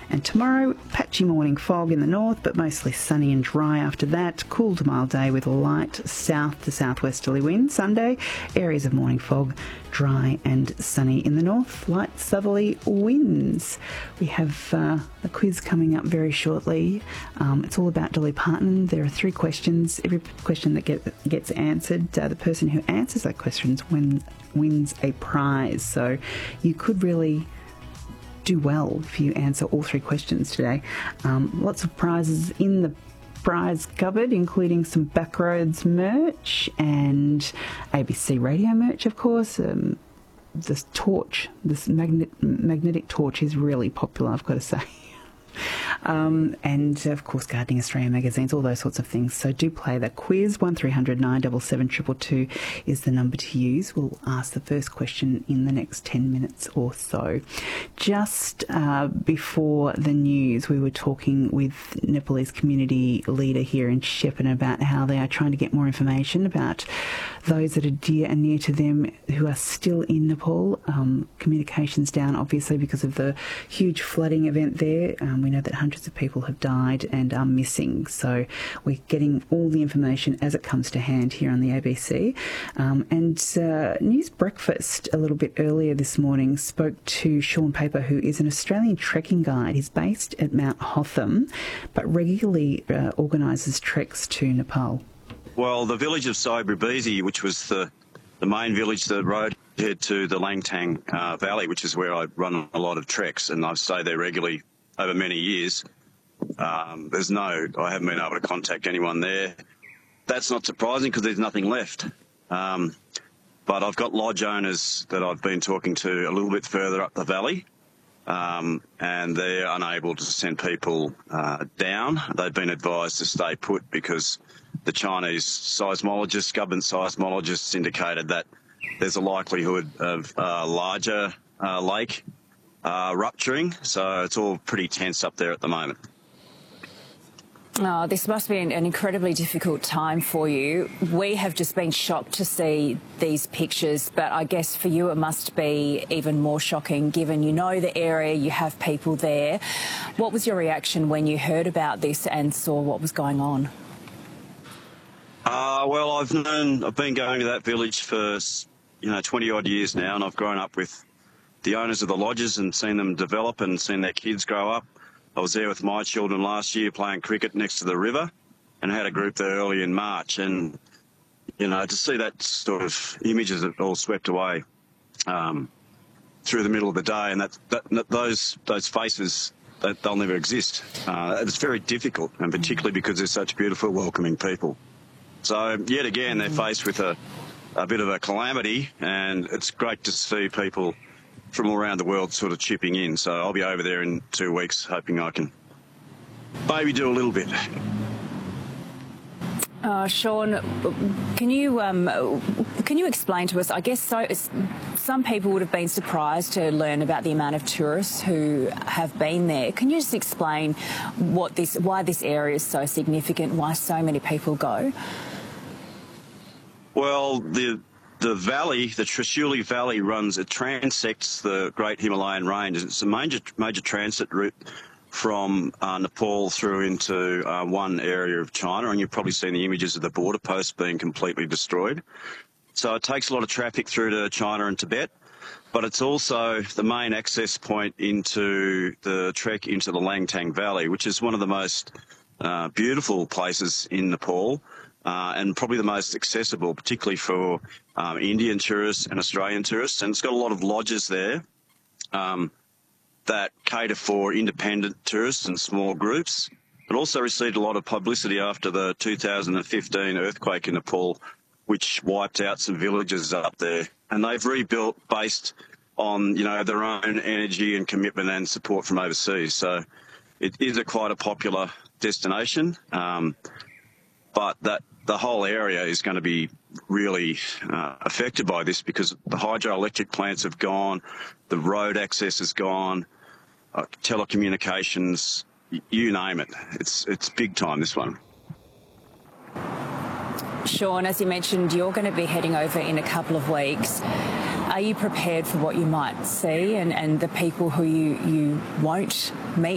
And tomorrow, patchy morning fog in the north, but mostly sunny and dry after that. Cool to mild day with light south to southwesterly wind. Sunday, areas of morning fog, dry and sunny in the north, light southerly winds. We have a quiz coming up very shortly. It's all about Dolly Parton. There are 3 questions. Every question that gets answered, the person who answers that question wins a prize. So you could really do well if you answer all 3 questions today. Lots of prizes in the prize cupboard, including some Backroads merch and ABC radio merch, of course. This torch, this magnetic torch is really popular, I've got to say. And of course Gardening Australia magazines, all those sorts of things. So do play the quiz. 1300 977 222 is the number to use. We'll ask the first question in the next 10 minutes or so. Just before the news, we were talking with Nepalese community leader here in Shepparton about how they are trying to get more information about those that are dear and near to them who are still in Nepal. Communications down, obviously, because of the huge flooding event there. We know that hundreds of people have died and are missing. So we're getting all the information as it comes to hand here on the ABC. And News Breakfast a little bit earlier this morning spoke to Sean Paper, who is an Australian trekking guide. He's based at Mount Hotham, but regularly organises treks to Nepal. Well, the village of Saibri, which was the main village, the road head to the Langtang Valley, which is where I run a lot of treks, and I've stayed there regularly over many years. I haven't been able to contact anyone there. That's not surprising because there's nothing left. But I've got lodge owners that I've been talking to a little bit further up the valley, and they're unable to send people down. They've been advised to stay put because the Chinese seismologists, government seismologists, indicated that there's a likelihood of a larger lake rupturing, so it's all pretty tense up there at the moment. Oh, this must be an incredibly difficult time for you. We have just been shocked to see these pictures, but I guess for you it must be even more shocking given you know the area, you have people there. What was your reaction when you heard about this and saw what was going on? Well, I've been going to that village for 20-odd years now, and I've grown up with the owners of the lodges and seen them develop and seen their kids grow up. I was there with my children last year playing cricket next to the river and had a group there early in March. And, to see that sort of images that all swept away through the middle of the day, and those faces, they'll never exist. It's very difficult, and particularly because they're such beautiful, welcoming people. So, yet again, they're faced with a bit of a calamity, and it's great to see people from all around the world sort of chipping in. So I'll be over there in 2 weeks, hoping I can maybe do a little bit. Sean, can you explain to us, I guess some people would have been surprised to learn about the amount of tourists who have been there. Can you just explain why this area is so significant, why so many people go? Well, the valley, the Trishuli Valley, transects the Great Himalayan Range. It's a major transit route from Nepal through into one area of China, and you've probably seen the images of the border posts being completely destroyed. So it takes a lot of traffic through to China and Tibet, but it's also the main access point into the trek into the Langtang Valley, which is one of the most beautiful places in Nepal. And probably the most accessible, particularly for Indian tourists and Australian tourists. And it's got a lot of lodges there that cater for independent tourists and small groups. It also received a lot of publicity after the 2015 earthquake in Nepal, which wiped out some villages up there. And they've rebuilt based on, their own energy and commitment and support from overseas. So it is quite a popular destination. But the whole area is going to be really affected by this because the hydroelectric plants have gone, the road access is gone, telecommunications, you name it. It's big time, this one. Sean, as you mentioned, you're going to be heading over in a couple of weeks. Are you prepared for what you might see and the people who you won't meet